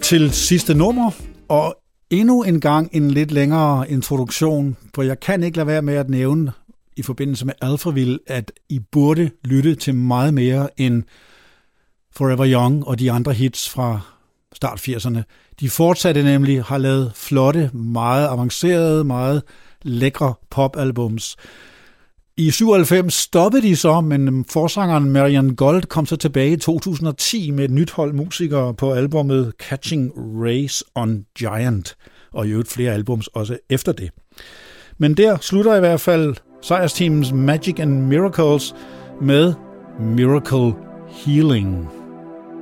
til sidste nummer, og endnu en gang en lidt længere introduktion, for jeg kan ikke lade være med at nævne i forbindelse med Alphaville, at I burde lytte til meget mere end Forever Young og de andre hits fra start 80'erne. De fortsatte nemlig, har lavet flotte, meget avancerede, meget lækre popalbums. I 97 stoppede de så, men forsangeren Marian Gold kom så tilbage i 2010 med et nyt hold musikere på albummet Catching Rays on Giant, og i øvrigt flere albums også efter det. Men der slutter i hvert fald sejrsteamens Magic and Miracles med Miracle Healing.